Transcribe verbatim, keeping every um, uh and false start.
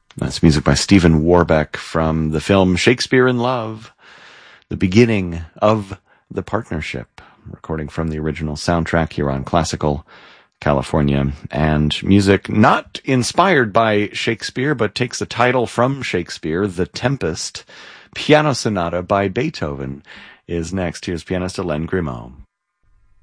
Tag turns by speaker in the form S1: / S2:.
S1: That's music by Stephen Warbeck from the film Shakespeare in Love, the beginning of the partnership, recording from the original soundtrack here on Classical California, and music not inspired by Shakespeare, but takes the title from Shakespeare. The Tempest, Piano Sonata by Beethoven, is next. Here's pianist Alain Grimaud.